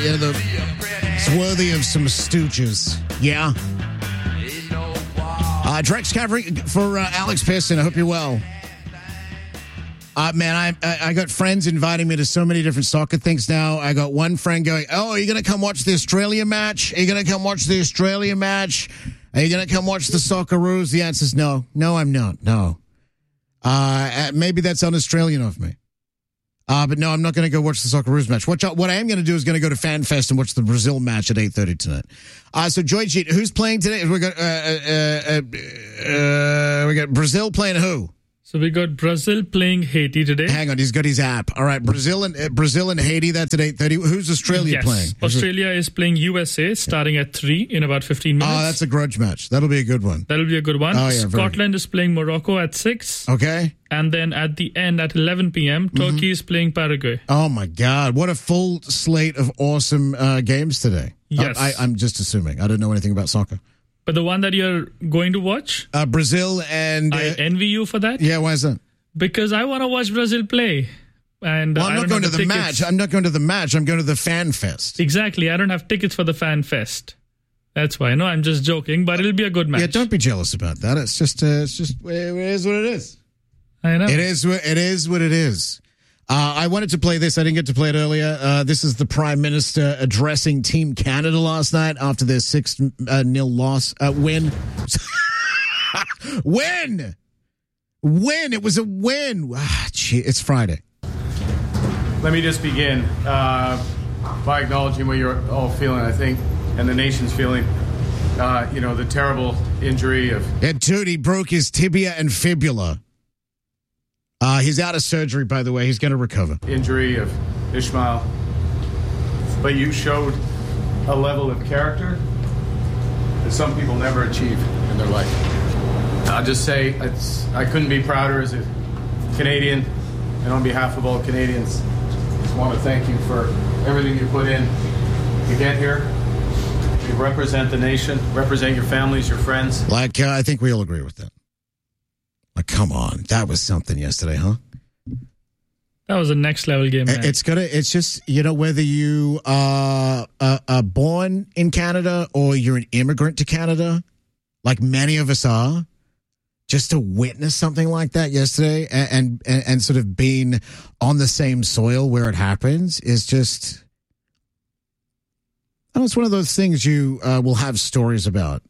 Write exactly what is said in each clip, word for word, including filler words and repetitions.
Yeah, the, it's worthy of some stooges. Yeah. Uh, Drex covering for uh, Alex Pearson. I hope you're well. Uh, man, I, I I got friends inviting me to so many different soccer things now. I got one friend going, oh, are you going to come watch the Australia match? Are you going to come watch the Australia match? Are you going to come watch the Socceroos? The answer is no. No, I'm not. No. Uh, maybe that's un-Australian of me. Uh, but no, I'm not going to go watch the Socceroos match. Watch out. What I am going to do is going to go to FanFest and watch the Brazil match at eight thirty tonight. Uh, so, Joyjeet, who's playing today? We got uh, uh, uh, uh, we got Brazil playing who? So we got Brazil playing Haiti today. Hang on, he's got his app. All right, Brazil and uh, Brazil and Haiti. That's at eight thirty. Who's Australia yes. playing? Who's Australia it? is playing U S A starting at three in about fifteen minutes. Oh, that's a grudge match. That'll be a good one. That'll be a good one. Oh, yeah, Scotland is playing Morocco at six. Okay. And then at the end at eleven p.m., Turkey mm-hmm. is playing Paraguay. Oh my God! What a full slate of awesome uh, games today. Yes, I, I, I'm just assuming. I don't know anything about soccer. But the one that you're going to watch, uh, Brazil and uh, I envy you for that. Yeah, why is that? Because I want to watch Brazil play. And well, I'm I not don't going to the, the tickets. match. I'm not going to the match. I'm going to the fan fest. Exactly. I don't have tickets for the fan fest. That's why. No, I'm just joking, but it'll be a good match. Yeah, don't be jealous about that. It's just, uh, it's just, it is what it is. I know. It is what it is. What it is. Uh, I wanted to play this. I didn't get to play it earlier. Uh, this is the Prime Minister addressing Team Canada last night after their six uh, nil loss uh, win. Win. Win! It was a win! Ah, gee, it's Friday. Let me just begin uh, by acknowledging what you're all feeling, I think, and the nation's feeling. Uh, you know, the terrible injury of... Yeah, dude, he broke his tibia and fibula. Uh, he's out of surgery, by the way. He's going to recover. Injury of Ismail. But you showed a level of character that some people never achieve in their life. I'll just say it's, I couldn't be prouder as a Canadian, and on behalf of all Canadians, I just want to thank you for everything you put in to get here. You represent the nation, represent your families, your friends. Like, uh, I think we all agree with that. Like, come on. That was something yesterday, huh? That was a next level game, man. It's gonna. It's just, you know, whether you are uh, uh, born in Canada or you're an immigrant to Canada, like many of us are, just to witness something like that yesterday and, and and sort of being on the same soil where it happens is just, I don't know, it's one of those things you uh, will have stories about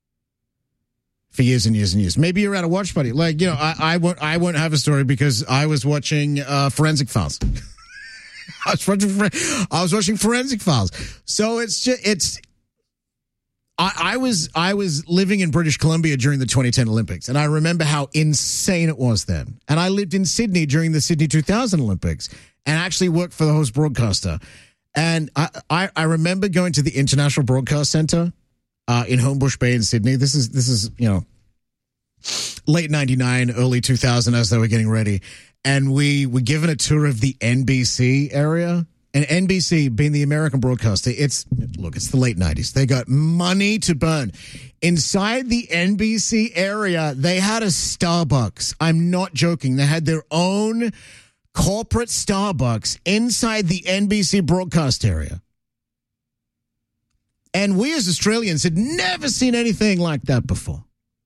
for years and years and years. Maybe you're at a watch party. Like, you know, I, I won't I won't have a story because I was watching uh, Forensic Files. I was watching I was watching Forensic Files. So it's just it's. I, I was I was living in British Columbia during the twenty ten Olympics, and I remember how insane it was then. And I lived in Sydney during the Sydney two thousand Olympics, and actually worked for the host broadcaster. And I I, I remember going to the International Broadcast Centre uh, in Homebush Bay in Sydney. This is this is you know late ninety-nine, early two thousand as they were getting ready, and we were given a tour of the N B C area. And N B C, being the American broadcaster, it's, look, it's the late nineties. They got money to burn. Inside the N B C area, they had a Starbucks. I'm not joking. They had their own corporate Starbucks inside the N B C broadcast area. And we as Australians had never seen anything like that before.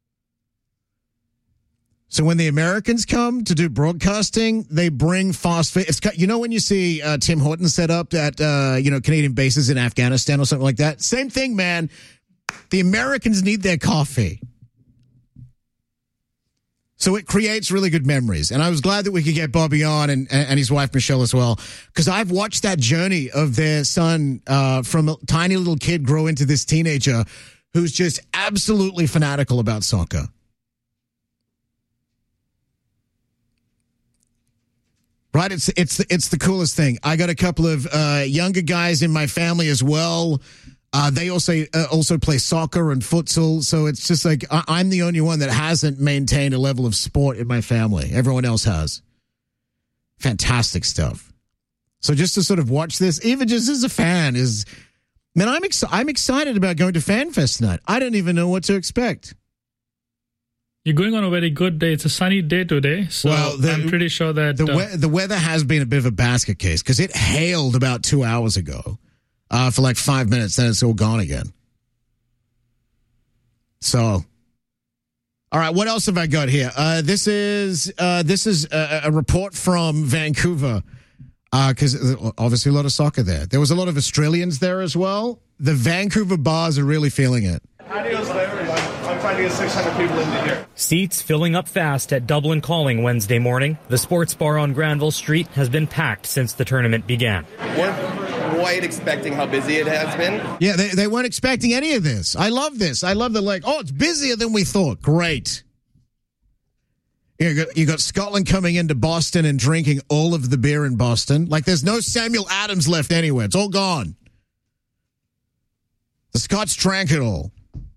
So when the Americans come to do broadcasting, they bring fast food. It's, you know when you see uh, Tim Hortons set up at uh, you know Canadian bases in Afghanistan or something like that? Same thing, man. The Americans need their coffee. So it creates really good memories. And I was glad that we could get Bobby on and, and his wife, Michelle, as well. Because I've watched that journey of their son uh, from a tiny little kid grow into this teenager who's just absolutely fanatical about soccer. Right, it's it's it's the coolest thing. I got a couple of uh, younger guys in my family as well. Uh, they also uh, also play soccer and futsal, so it's just like I- I'm the only one that hasn't maintained a level of sport in my family. Everyone else has. Fantastic stuff. So just to sort of watch this, even just as a fan, is man, I'm ex- I'm excited about going to FanFest tonight. I don't even know what to expect. You're going on a very good day. It's a sunny day today, so well, the, I'm pretty sure that... The, uh, we- the weather has been a bit of a basket case because it hailed about two hours ago. uh, for like five minutes, then it's all gone again. So, all right, what else have I got here? Uh, this is uh, this is a, a report from Vancouver, because uh, obviously a lot of soccer there. There was a lot of Australians there as well. The Vancouver bars are really feeling it. Adios to everyone. I'm trying to get six hundred people into here. Seats filling up fast at Dublin Calling Wednesday morning. The sports bar on Granville Street has been packed since the tournament began. We're quite expecting how busy it has been. Yeah, they, they weren't expecting any of this. I love this. I love the, like, oh, it's busier than we thought. Great. You got, you got Scotland coming into Boston and drinking all of the beer in Boston. Like, there's no Samuel Adams left anywhere. It's all gone. The Scots drank it all.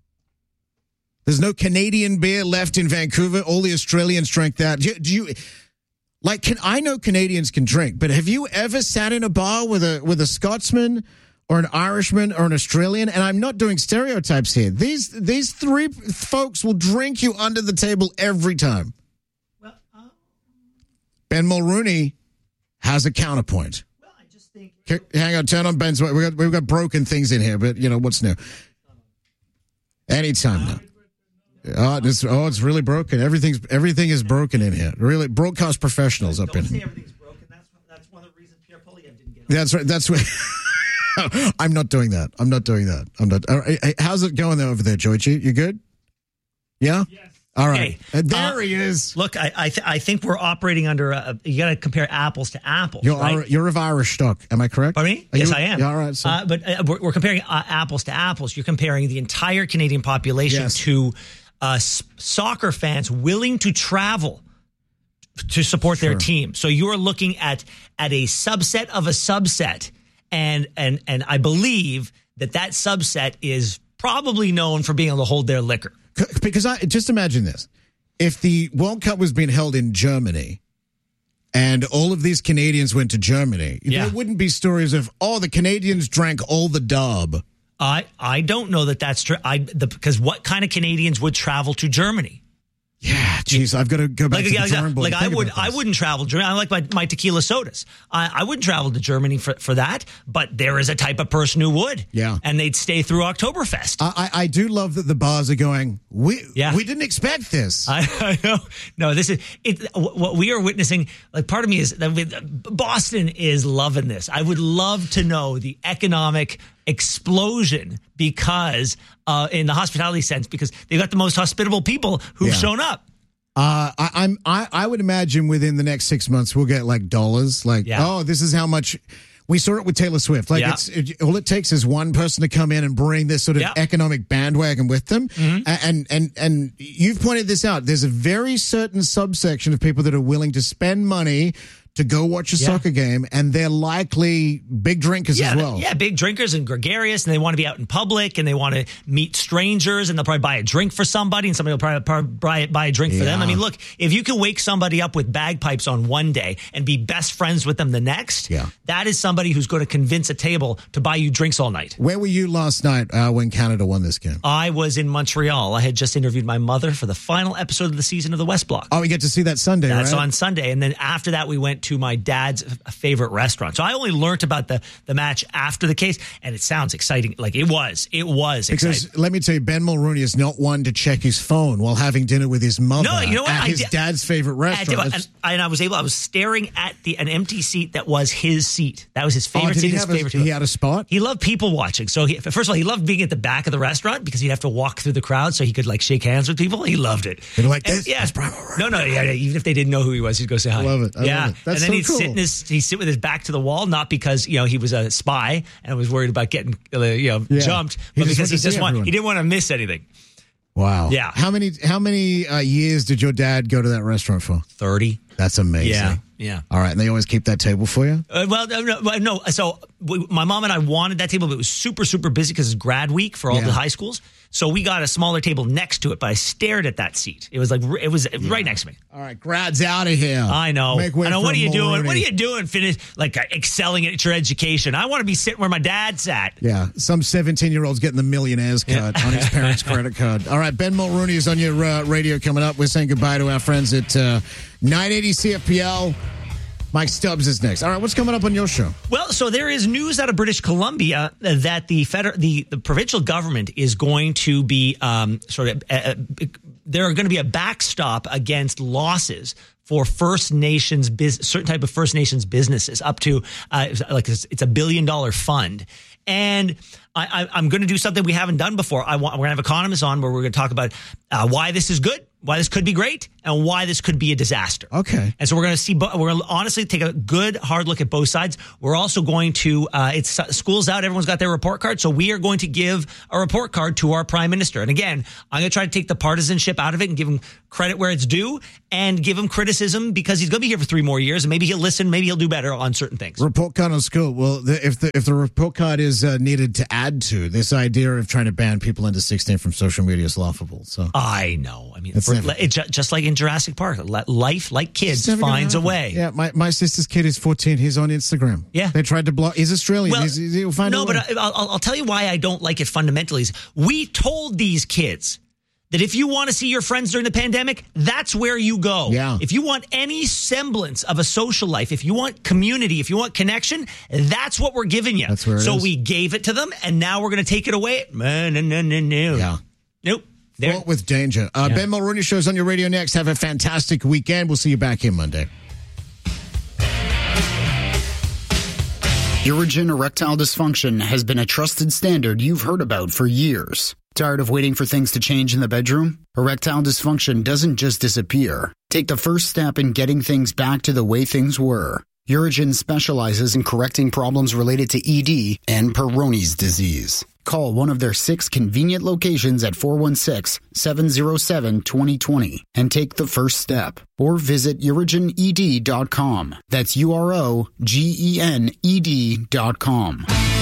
There's no Canadian beer left in Vancouver. All the Australians drank that. Do you, do you like? Can I know Canadians can drink, but have you ever sat in a bar with a with a Scotsman or an Irishman or an Australian? And I'm not doing stereotypes here. These these three folks will drink you under the table every time. Well, uh, Ben Mulrooney has a counterpoint. Well, I just think. Hang on, turn on Ben's. We got we've got broken things in here, but you know what's new. Anytime now. Oh it's, oh, it's really broken. Everything's everything is broken in here. Really, broadcast professionals up Don't in say here. Everything's broken. That's that's one of the reasons Pierre Polyev didn't get it. That's right. That's what. I'm not doing that. I'm not doing that. I'm not. Uh, hey, how's it going over there, Joichi? You good? Yeah. Yes. All right. Okay. Uh, there uh, he is. Look, I I, th- I think we're operating under a, you got to compare apples to apples. You're right? you're of Irish stock. Am I correct? Pardon me? Are Yes, you, I am. Yeah, all right. So. Uh, but uh, we're, we're comparing uh, apples to apples. You're comparing the entire Canadian population Yes. to uh, s- soccer fans willing to travel to support Sure. their team. So you're looking at at a subset of a subset, and and and I believe that that subset is probably known for being able to hold their liquor. Because I just imagine this. If the World Cup was being held in Germany and all of these Canadians went to Germany, Yeah. there wouldn't be stories of, oh, the Canadians drank all the dub. I I don't know that that's true. I the, because what kind of Canadians would travel to Germany? Yeah, jeez, I've got to go back Like, to the like, drawing board. like and I think would, about I this. wouldn't travel to Germany. I like my, my tequila sodas. I, I wouldn't travel to Germany for, for that. But there is a type of person who would. Yeah. And they'd stay through Oktoberfest. I, I I do love that the bars are going, we Yeah. we didn't expect this. I, I know. No, this is it. What we are witnessing. Like, part of me is that we- Boston is loving this. I would love to know the economic explosion because, uh, in the hospitality sense, because they've got the most hospitable people who've Yeah. shown up. Uh, I, I'm I, I would imagine within the next six months we'll get like dollars. Like, Yeah. oh, this is how much. We saw it with Taylor Swift. Like, Yeah. it's it, all it takes is one person to come in and bring this sort of Yeah. economic bandwagon with them. Mm-hmm. A- And and and you've pointed this out. There's a very certain subsection of people that are willing to spend money to go watch a Yeah. soccer game, and they're likely big drinkers Yeah, as well. yeah, big drinkers and gregarious, and they want to be out in public, and they want to meet strangers, and they'll probably buy a drink for somebody, and somebody will probably, probably buy, buy a drink for them. Yeah. I mean, look, if you can wake somebody up with bagpipes on one day and be best friends with them the next, Yeah. that is somebody who's going to convince a table to buy you drinks all night. Where were you last night uh, when Canada won this game? I was in Montreal. I had just interviewed my mother for the final episode of the season of the West Block. Oh, we get to see that Sunday, That's right? on Sunday. And then after that, we went to my dad's favorite restaurant. So I only learned about the, the match after the case, and it sounds exciting. Like, it was. It was Because exciting. let me tell you, Ben Mulrooney is not one to check his phone while having dinner with his mother No, you know what? at I his did- dad's favorite restaurant. And, That's- and I was able, I was staring at the an empty seat that was his seat. That was his Oh, favorite did seat. he His have a, favorite he had a spot? He loved people watching. So, he, first of all, he loved being at the back of the restaurant because he'd have to walk through the crowd so he could, like, shake hands with people. He loved it. You're like, And- this? yeah. That's Brian Mulrooney. No, no, yeah, yeah, even if they didn't know who he was, he'd go say hi. I love it. I yeah. love it. That's and then so he'd cool. sit in his, he'd sit with his back to the wall, not because, you know, he was a spy and was worried about getting, uh, you know, Yeah. jumped, He but just because wanted he to just see want, everyone. he didn't want to miss anything. Wow. Yeah. How many how many uh, years did your dad go to that restaurant for? thirty. That's amazing. Yeah. Yeah. All right. And they always keep that table for you? Uh, well, no, no, no. So we, my mom and I wanted that table, but it was super, super busy because it's grad week for all Yeah. the high schools. So we got a smaller table next to it, but I stared at that seat. It was like, it was right next to me. All right. Grad's out of here. I know. Make way I know. for What are you doing? Mulrooney. What are you doing? Finish like uh, excelling at your education. I want to be sitting where my dad sat. Yeah. Some seventeen-year-old's getting the millionaire's cut on his parents' credit card. All right. Ben Mulrooney is on your uh, radio coming up. We're saying goodbye to our friends at uh, nine eighty C F P L. Mike Stubbs is next. All right, what's coming up on your show? Well, so there is news out of British Columbia that the feder- the, the provincial government is going to be um, sort of uh, there are going to be a backstop against losses for First Nations biz- certain type of First Nations businesses up to uh, like it's, it's a billion dollar fund. And I, I, I'm going to do something we haven't done before. I want, we're going to have economists on where we're going to talk about uh, why this is good, why this could be great, and why this could be a disaster. Okay. And so we're going to see, we're going to honestly take a good, hard look at both sides. We're also going to, uh, it's school's out, everyone's got their report card. So we are going to give a report card to our prime minister. And again, I'm going to try to take the partisanship out of it and give him credit where it's due and give him criticism because he's going to be here for three more years and maybe he'll listen, maybe he'll do better on certain things. Report card on school. Well, the, if the if the report card is uh, needed to add to this idea of trying to ban people under sixteen from social media is laughable. So I know. I mean, It's for, never- it, just like in Jurassic Park, life, like kids, It's never gonna finds a happen. way. Yeah, my, my sister's kid is fourteen. He's on Instagram. Yeah. They tried to block. He's Australian. Well, he's, he'll find no, a way. but I, I'll, I'll tell you why I don't like it fundamentally. Is we told these kids that if you want to see your friends during the pandemic, that's where you go. Yeah. If you want any semblance of a social life, if you want community, if you want connection, that's what we're giving you. That's where it so is. we gave it to them, and now we're going to take it away. No, no, no, no, no. Yeah. Nope. There. Fought with danger. Uh, Yeah. Ben Mulrooney show's on your radio next. Have a fantastic weekend. We'll see you back here Monday. Urigen erectile dysfunction has been a trusted standard you've heard about for years. Tired of waiting for things to change in the bedroom? Erectile dysfunction doesn't just disappear. Take the first step in getting things back to the way things were. Urigen specializes in correcting problems related to E D and Peyronie's disease. Call one of their six convenient locations at four one six, seven zero seven, two zero two zero and take the first step. Or visit urigen e d dot com. That's U R O G E N E D dot com.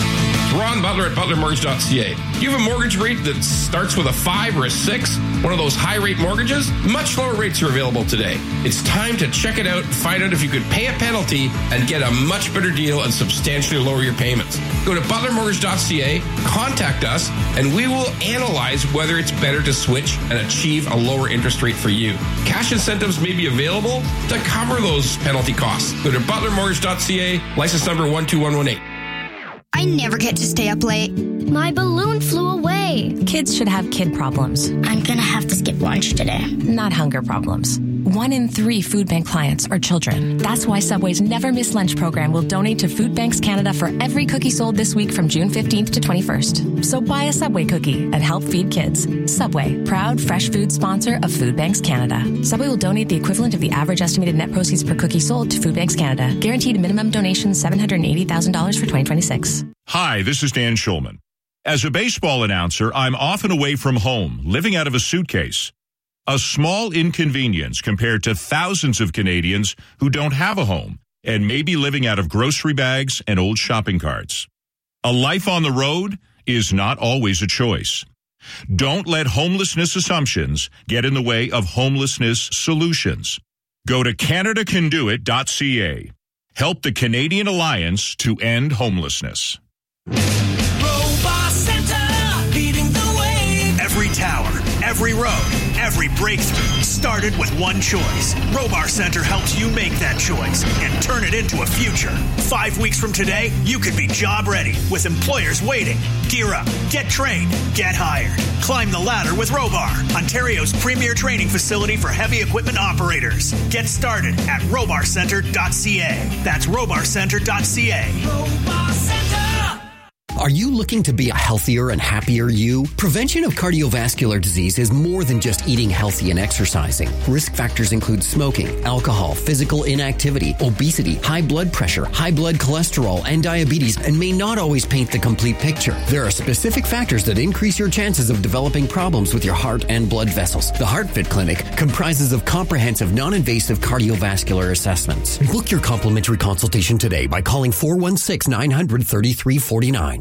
Ron Butler at butler mortgage dot c a. Do you have a mortgage rate that starts with a five or a six? One of those high-rate mortgages? Much lower rates are available today. It's time to check it out and find out if you could pay a penalty and get a much better deal and substantially lower your payments. Go to butler mortgage dot c a, contact us, and we will analyze whether it's better to switch and achieve a lower interest rate for you. Cash incentives may be available to cover those penalty costs. Go to butler mortgage dot c a, license number one two one one eight. I never get to stay up late. My balloon flew away. Kids should have kid problems. I'm gonna have to skip lunch today. Not hunger problems. One in three food bank clients are children. That's why Subway's Never Miss Lunch program will donate to Food Banks Canada for every cookie sold this week from June fifteenth to twenty-first. So buy a Subway cookie and help feed kids. Subway, proud fresh food sponsor of Food Banks Canada. Subway will donate the equivalent of the average estimated net proceeds per cookie sold to Food Banks Canada. Guaranteed minimum donation seven hundred eighty thousand dollars for twenty twenty-six. Hi, this is Dan Schulman. As a baseball announcer, I'm often away from home, living out of a suitcase. A small inconvenience compared to thousands of Canadians who don't have a home and may be living out of grocery bags and old shopping carts. A life on the road is not always a choice. Don't let homelessness assumptions get in the way of homelessness solutions. Go to canada can do it dot c a. Help the Canadian Alliance to end homelessness. Robot Center, leading the way. Every tower, every road, every breakthrough started with one choice. Robar Center helps you make that choice and turn it into a future. Five weeks from today, you could be job ready with employers waiting. Gear up, get trained, get hired. Climb the ladder with Robar, Ontario's premier training facility for heavy equipment operators. Get started at robar center dot c a. That's robar center dot c a. Robar Center. Are you looking to be a healthier and happier you? Prevention of cardiovascular disease is more than just eating healthy and exercising. Risk factors include smoking, alcohol, physical inactivity, obesity, high blood pressure, high blood cholesterol, and diabetes, and may not always paint the complete picture. There are specific factors that increase your chances of developing problems with your heart and blood vessels. The HeartFit Clinic comprises of comprehensive, non-invasive cardiovascular assessments. Book your complimentary consultation today by calling four one six, nine hundred, thirty-three forty-nine.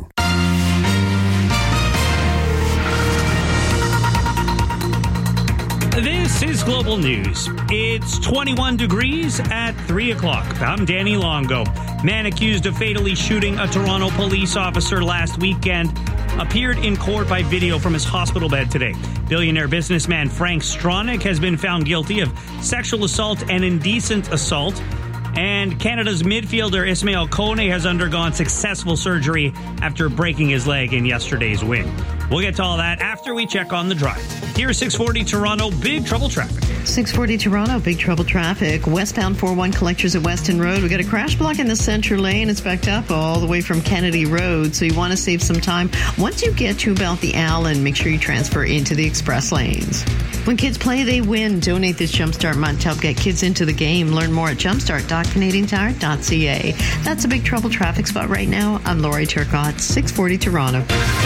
This is Global News. It's twenty-one degrees at three o'clock. I'm Danny Longo. Man accused of fatally shooting a Toronto police officer last weekend appeared in court by video from his hospital bed today. Billionaire businessman Frank Stronach has been found guilty of sexual assault and indecent assault. And Canada's midfielder Ismail Kone has undergone successful surgery after breaking his leg in yesterday's win. We'll get to all that after we check on the drive. Here's six forty Toronto, big trouble traffic. six forty Toronto, big trouble traffic. Westbound four one collectors at Weston Road. We got a crash block in the center lane. It's backed up all the way from Kennedy Road, so you want to save some time. Once you get to about the Allen, make sure you transfer into the express lanes. When kids play, they win. Donate this Jumpstart month to help get kids into the game. Learn more at jumpstart dot canadian tire dot c a. That's a big trouble traffic spot right now. I'm Lori Turcott, six forty Toronto.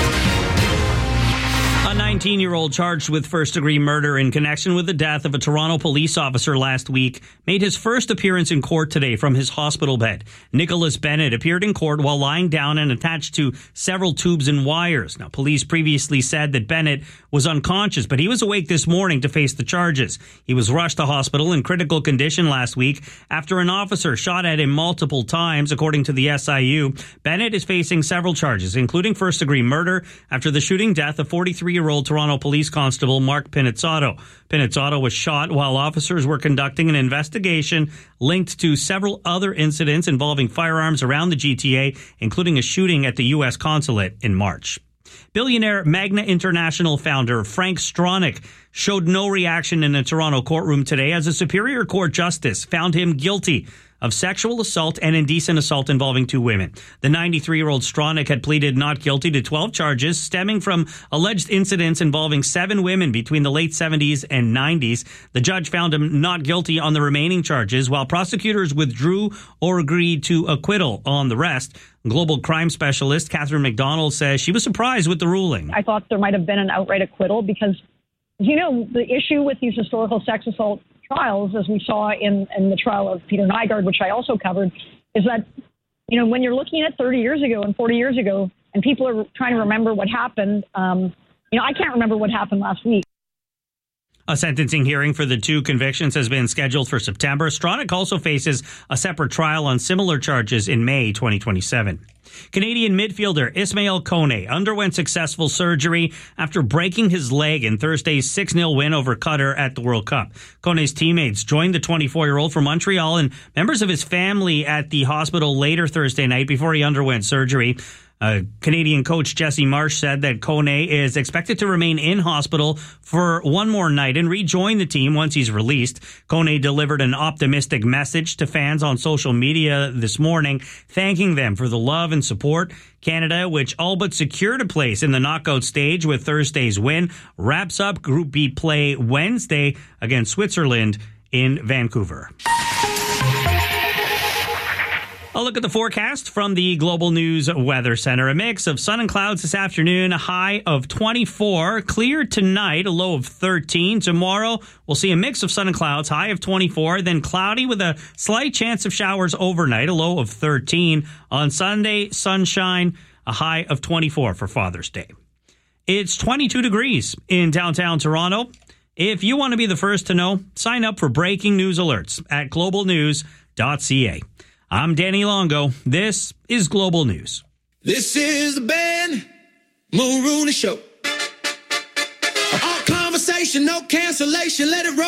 A nineteen-year-old charged with first-degree murder in connection with the death of a Toronto police officer last week made his first appearance in court today from his hospital bed. Nicholas Bennett appeared in court while lying down and attached to several tubes and wires. Now, police previously said that Bennett was unconscious, but he was awake this morning to face the charges. He was rushed to hospital in critical condition last week after an officer shot at him multiple times, according to the S I U. Bennett is facing several charges, including first-degree murder after the shooting death of forty-three-year-old Toronto Police Constable Mark Pinizzato. Pinizzato was shot while officers were conducting an investigation linked to several other incidents involving firearms around the G T A, including a shooting at the U S consulate in March. Billionaire Magna International founder Frank Stronach showed no reaction in a Toronto courtroom today as a Superior Court justice found him guilty of sexual assault and indecent assault involving two women. The ninety-three-year-old Stronach had pleaded not guilty to twelve charges stemming from alleged incidents involving seven women between the late seventies and nineties. The judge found him not guilty on the remaining charges, while prosecutors withdrew or agreed to acquittal on the rest. Global crime specialist Catherine McDonald says she was surprised with the ruling. I thought there might have been an outright acquittal because, you know, the issue with these historical sex assault trials, as we saw in, in the trial of Peter Nygard, which I also covered, is that, you know, when you're looking at thirty years ago and forty years ago, and people are trying to remember what happened, um, you know, I can't remember what happened last week. A sentencing hearing for the two convictions has been scheduled for September. Stronach also faces a separate trial on similar charges in May twenty twenty-seven. Canadian midfielder Ismail Kone underwent successful surgery after breaking his leg in Thursday's six nil win over Qatar at the World Cup. Kone's teammates joined the twenty-four-year-old from Montreal and members of his family at the hospital later Thursday night before he underwent surgery. Uh, Canadian coach Jesse Marsh said that Kone is expected to remain in hospital for one more night and rejoin the team once he's released. Kone delivered an optimistic message to fans on social media this morning, thanking them for the love and support. Canada, which all but secured a place in the knockout stage with Thursday's win, wraps up Group B play Wednesday against Switzerland in Vancouver. A look at the forecast from the Global News Weather Center. A mix of sun and clouds this afternoon, a high of twenty-four. Clear tonight, a low of thirteen. Tomorrow, we'll see a mix of sun and clouds, high of twenty-four. Then cloudy with a slight chance of showers overnight, a low of thirteen. On Sunday, sunshine, a high of twenty-four for Father's Day. It's twenty-two degrees in downtown Toronto. If you want to be the first to know, sign up for breaking news alerts at global news dot c a. I'm Danny Longo. This is Global News. This is the Ben Mulrooney Show. All conversation, no cancellation. Let it roll.